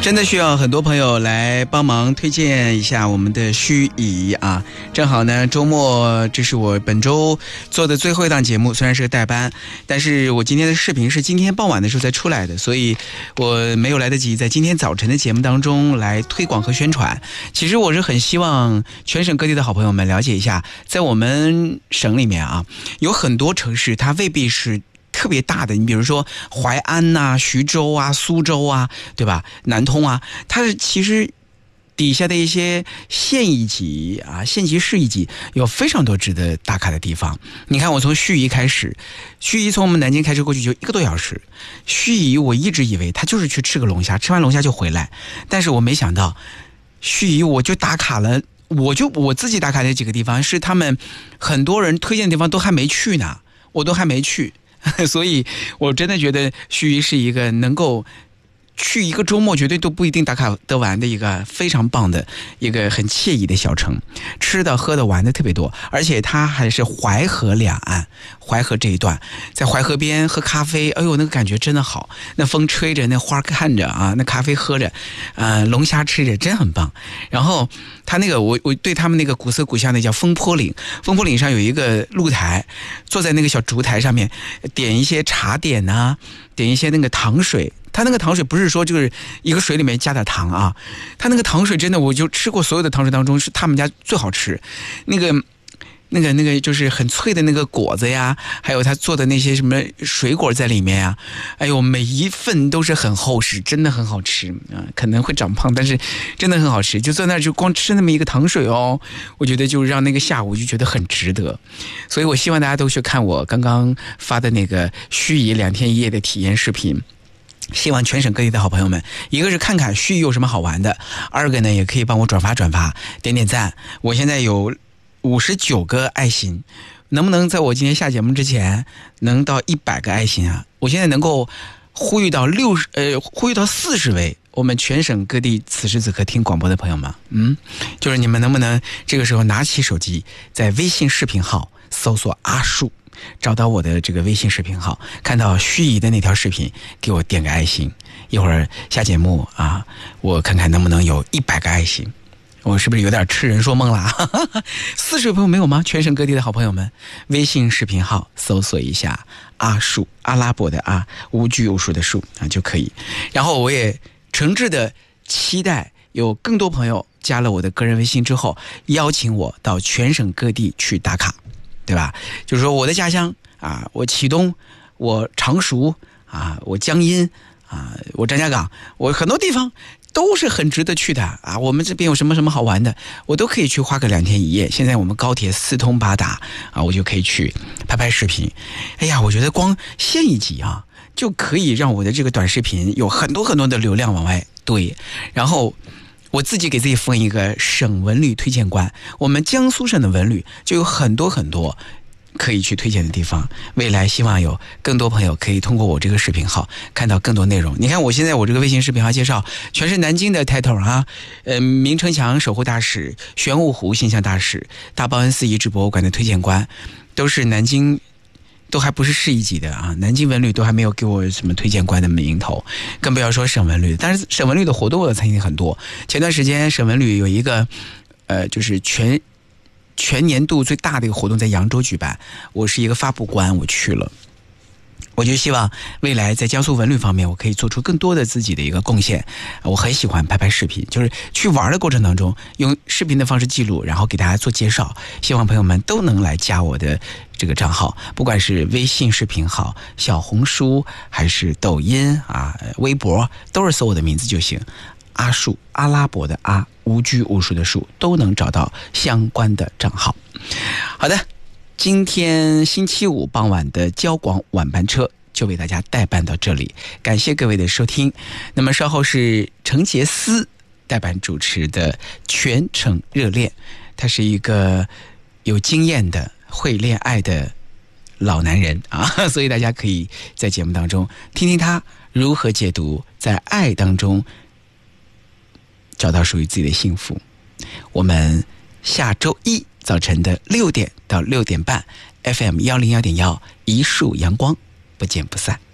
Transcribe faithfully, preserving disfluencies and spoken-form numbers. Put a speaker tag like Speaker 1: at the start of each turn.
Speaker 1: 真的需要很多朋友来帮忙推荐一下我们的盱眙啊！正好呢，周末这是我本周做的最后一档节目，虽然是个代班，但是我今天的视频是今天傍晚的时候才出来的，所以我没有来得及在今天早晨的节目当中来推广和宣传。其实我是很希望全省各地的好朋友们了解一下，在我们省里面啊，有很多城市它未必是特别大的，你比如说淮安呐、啊、徐州啊、苏州啊，对吧？南通啊，它其实底下的一些县一级啊、县级市一级有非常多值得打卡的地方。你看，我从盱眙开始，盱眙从我们南京开车过去就一个多小时。盱眙我一直以为它就是去吃个龙虾，吃完龙虾就回来，但是我没想到，盱眙我就打卡了。我就我自己打卡的几个地方是他们很多人推荐的地方都还没去呢，我都还没去。所以我真的觉得盱眙是一个能够去一个周末绝对都不一定打卡得完的一个非常棒的一个很惬意的小城，吃的喝的玩的特别多，而且它还是淮河两岸，淮河这一段在淮河边喝咖啡，哎呦那个感觉真的好，那风吹着，那花看着啊，那咖啡喝着，呃龙虾吃着，真很棒。然后他那个我我对他们那个古色古香的叫风坡岭，风坡岭上有一个露台，坐在那个小烛台上面点一些茶点啊，点一些那个糖水。它那个糖水不是说就是一个水里面加点糖啊，它那个糖水真的我就吃过所有的糖水当中是他们家最好吃，那个那个那个就是很脆的那个果子呀，还有他做的那些什么水果在里面呀，哎呦每一份都是很厚实，真的很好吃啊，可能会长胖，但是真的很好吃。就坐那儿就光吃那么一个糖水哦，我觉得就让那个下午就觉得很值得。所以我希望大家都去看我刚刚发的那个盱眙两天一夜的体验视频。希望全省各地的好朋友们，一个是看看盱眙有什么好玩的，二个呢也可以帮我转发转发，点点赞。我现在有五十九个爱心，能不能在我今天下节目之前能到一百个爱心啊？我现在能够呼吁到六十呃呼吁到四十位我们全省各地此时此刻听广播的朋友们，嗯，就是你们能不能这个时候拿起手机，在微信视频号搜索阿树，找到我的这个微信视频号，看到盱眙的那条视频，给我点个爱心。一会儿下节目啊，我看看能不能有一百个爱心。我是不是有点痴人说梦啦？四十位朋友没有吗？全省各地的好朋友们，微信视频号搜索一下阿树，阿拉伯的阿，无拘无束的束啊就可以。然后我也诚挚的期待有更多朋友加了我的个人微信之后，邀请我到全省各地去打卡。对吧？就是说我的家乡啊，我启东，我常熟啊，我江阴啊，我张家港，我很多地方都是很值得去的啊。我们这边有什么什么好玩的，我都可以去花个两天一夜。现在我们高铁四通八达啊，我就可以去拍拍视频。哎呀，我觉得光县一级啊，就可以让我的这个短视频有很多很多的流量往外堆，然后我自己给自己封一个省文旅推荐官，我们江苏省的文旅就有很多很多可以去推荐的地方。未来希望有更多朋友可以通过我这个视频号看到更多内容。你看我现在我这个微信视频号介绍全是南京的 title 啊，呃，明城墙守护大使、玄武湖形象大使、大报恩寺遗址博物馆的推荐官，都是南京。都还不是市一级的啊，南京文旅都还没有给我什么推荐官的名头，更不要说省文旅。但是省文旅的活动我参与很多。前段时间省文旅有一个，呃，就是全全年度最大的一个活动在扬州举办，我是一个发布官，我去了。我就希望未来在江苏文旅方面，我可以做出更多的自己的一个贡献。我很喜欢拍拍视频，就是去玩的过程当中，用视频的方式记录，然后给大家做介绍。希望朋友们都能来加我的这个账号，不管是微信视频号、小红书还是抖音啊、微博，都是搜我的名字就行。阿树，阿拉伯的阿，无拘无束的束，都能找到相关的账号。好的。今天星期五傍晚的交广晚班车就为大家代办到这里，感谢各位的收听。那么稍后是程杰思代班主持的全程热恋，他是一个有经验的会恋爱的老男人啊，所以大家可以在节目当中听听他如何解读在爱当中找到属于自己的幸福。我们下周一早晨的六点到六点半 F M 一零一点一一束阳光，不见不散。